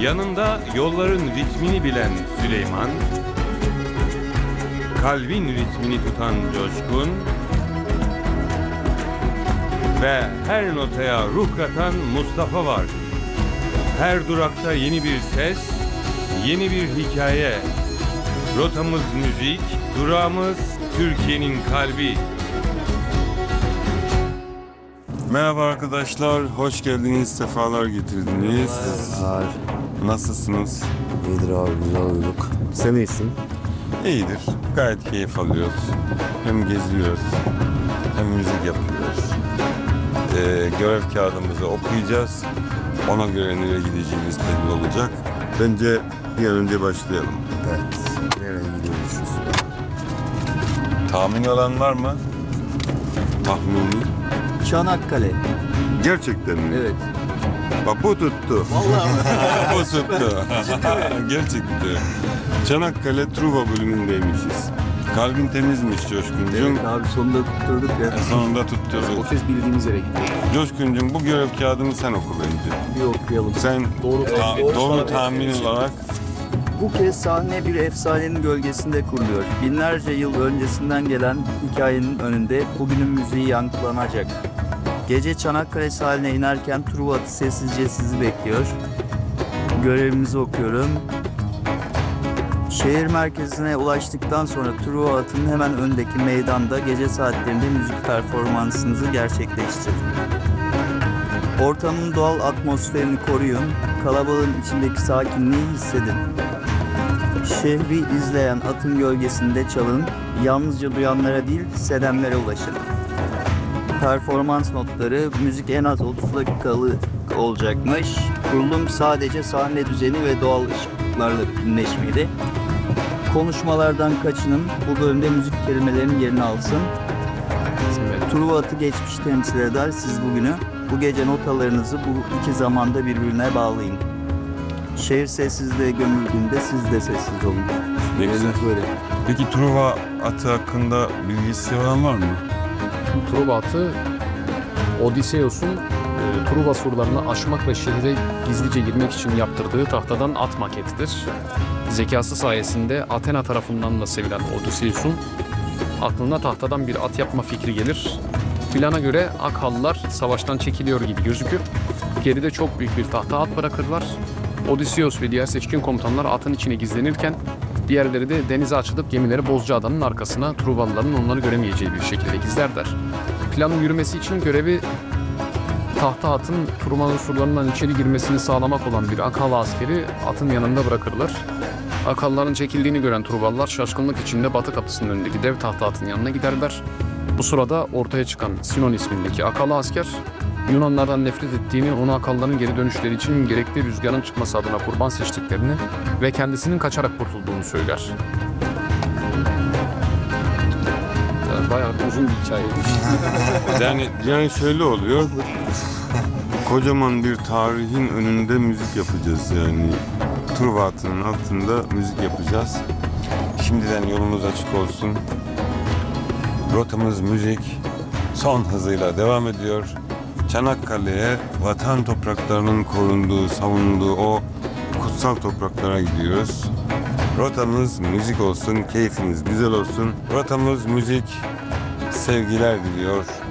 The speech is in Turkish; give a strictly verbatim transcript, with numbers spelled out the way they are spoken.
Yanında yolların ritmini bilen Süleyman, kalbin ritmini tutan Coşkun ve her notaya ruh katan Mustafa var. Her durakta yeni bir ses, yeni bir hikaye. Rotamız müzik, durağımız Türkiye'nin kalbi. Merhaba arkadaşlar, hoş geldiniz, sefalar getirdiniz. Var. Nasılsınız? İyidir abi, güzel uyuduk. Sen iyisin? İyidir, gayet keyif alıyoruz. Hem geziyoruz, hem müzik yapıyoruz. Ee, görev kağıdımızı okuyacağız. Ona göre nereye gideceğimiz belli olacak. Bence bir an önce başlayalım. Evet. Nereye gidiyormuşuz? Tahmin olan var mı? Tahmini. Çanakkale. Gerçekten mi? Evet. Bak bu tuttu. Vallahi Bu tuttu. Gerçekten. Çanakkale Truva bölümündeymişiz. Kalbin temizmiş Coşkuncuğum. Evet abi, sonunda tutturduk ya. E, sonunda tutturduk. O kez bildiğimiz yere gidiyoruz. Coşkuncuğum, bu görev kağıdını sen oku bence. Bir okuyalım. Sen Doğru, ta- doğru doğru tahmin tahmin ettiğin olarak Bu kez sahne bir efsanenin gölgesinde kuruluyor. Binlerce yıl öncesinden gelen hikayenin önünde bugünün müziği yankılanacak. Gece Çanakkale sahiline inerken Truva atı sessizce sizi bekliyor. Görevimizi okuyorum. Şehir merkezine ulaştıktan sonra Truva atının hemen öndeki meydanda gece saatlerinde müzik performansınızı gerçekleştirin. Ortamın doğal atmosferini koruyun. Kalabalığın içindeki sakinliği hissedin. Şehri izleyen atın gölgesinde çalın, yalnızca duyanlara değil hissedenlere ulaşın. Performans notları, müzik en az otuz dakikalık olacakmış. Kurulum sadece sahne düzeni ve doğal ışıklarla bütünleşmeli. Konuşmalardan kaçının, bu bölümde müzik kelimelerinin yerini alsın. Truva atı geçmiş temsil eder, siz bugünü. Bu gece notalarınızı bu iki zamanda birbirine bağlayın. Şehir sessizliğe gömüldüğünde siz de sessiz olun. ne güzel. Böyle. Peki Truva atı hakkında bilgisi olan var mı? Truva atı, Odysseus'un e, Truva surlarını aşmak ve şehre gizlice girmek için yaptırdığı tahtadan at maketidir. Zekası sayesinde Athena tarafından da sevilen Odysseus'un aklına tahtadan bir at yapma fikri gelir. Plana göre Akhalılar savaştan çekiliyor gibi gözükür. Geride çok büyük bir tahta at bırakırlar. Odysseus ve diğer seçkin komutanlar atın içine gizlenirken diğerleri de denize açılıp gemileri Bozcaada'nın arkasına Truvalıların onları göremeyeceği bir şekilde gizlerler. Planın yürümesi için görevi tahta atın Truva surlarından içeri girmesini sağlamak olan bir Akhalı askeri atın yanında bırakırlar. Akhalıların çekildiğini gören Truvalılar şaşkınlık içinde batı kapısının önündeki dev tahta atın yanına giderler. Bu sırada ortaya çıkan Sinon ismindeki Akhalı asker Yunanlardan nefret ettiğini, onu Akhalıların geri dönüşleri için gerekli rüzgarın çıkması adına kurban seçtiklerini ve kendisinin kaçarak kurtulduğunu söyler. Yani bayağı uzun bir hikayeydi. Yani, yani şöyle oluyor. Kocaman bir tarihin önünde müzik yapacağız yani. Truva atının altında müzik yapacağız. Şimdiden yolunuz açık olsun. Rotamız müzik son hızıyla devam ediyor. Çanakkale'ye, vatan topraklarının korunduğu, savunduğu o kutsal topraklara gidiyoruz. Rotamız müzik olsun, keyfiniz güzel olsun. Rotamız müzik, sevgiler diliyor.